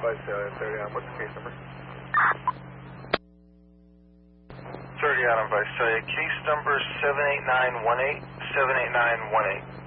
Vice 30 on, what's the case number? 30 on Vice, case number 78918, 78918.